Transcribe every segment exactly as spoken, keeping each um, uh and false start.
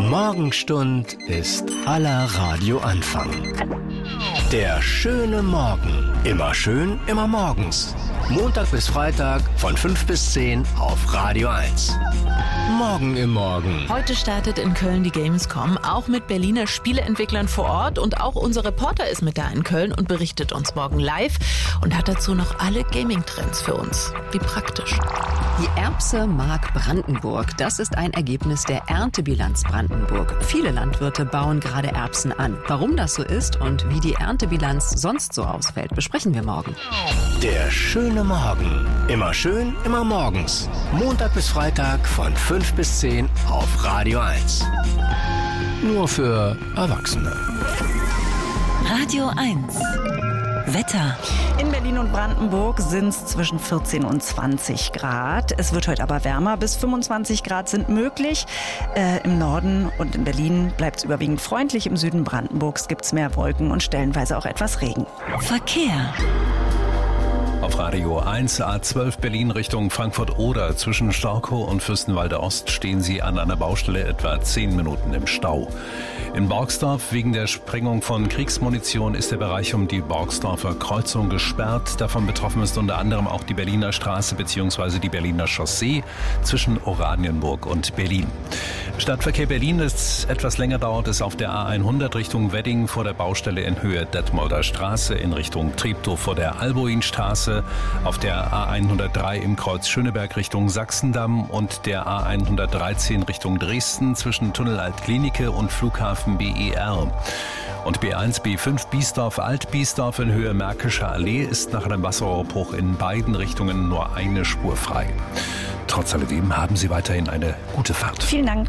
Morgenstund ist aller Radioanfang. Der schöne Morgen. Immer schön, immer morgens. Montag bis Freitag von fünf bis zehn auf Radio eins. Morgen im Morgen. Heute startet in Köln die Gamescom, auch mit Berliner Spieleentwicklern vor Ort. Und auch unser Reporter ist mit da in Köln und berichtet uns morgen live und hat dazu noch alle Gaming-Trends für uns. Wie praktisch. Die Erbse mag Brandenburg. Das ist ein Ergebnis der Erntebilanz Brandenburg. Viele Landwirte bauen gerade Erbsen an. Warum das so ist und wie die Erntebilanz sonst so ausfällt, besprechen wir morgen. Der schöne Morgen. Immer schön, immer morgens. Montag bis Freitag von fünf bis zehn auf Radio eins. Nur für Erwachsene. Radio eins. Wetter. In Berlin und Brandenburg sind es zwischen vierzehn und zwanzig Grad. Es wird heute aber wärmer. Bis fünfundzwanzig Grad sind möglich. Äh, Im Norden und in Berlin bleibt es überwiegend freundlich. Im Süden Brandenburgs gibt es mehr Wolken und stellenweise auch etwas Regen. Verkehr. Auf Radio eins A zwölf Berlin Richtung Frankfurt-Oder. Zwischen Storkow und Fürstenwalde Ost stehen Sie an einer Baustelle etwa zehn Minuten im Stau. In Borgsdorf wegen der Sprengung von Kriegsmunition ist der Bereich um die Borgsdorfer Kreuzung gesperrt. Davon betroffen ist unter anderem auch die Berliner Straße bzw. die Berliner Chaussee zwischen Oranienburg und Berlin. Stadtverkehr Berlin ist etwas länger dauert es auf der A hundert Richtung Wedding vor der Baustelle in Höhe Detmolder Straße, in Richtung Treptow vor der Albuinstraße, auf der A hundertdrei im Kreuz Schöneberg Richtung Sachsendamm und der A hundertdreizehn Richtung Dresden zwischen Tunnel Altklinike und Flughafen B E R. Und B eins B fünf Biesdorf Alt-Biesdorf in Höhe Märkischer Allee ist nach einem Wasserrohrbruch in beiden Richtungen nur eine Spur frei. Trotz alledem haben Sie weiterhin eine gute Fahrt. Vielen Dank.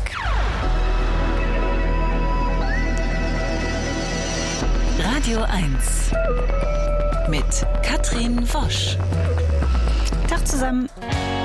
Radio eins. Mit Katrin Wosch. Tag zusammen.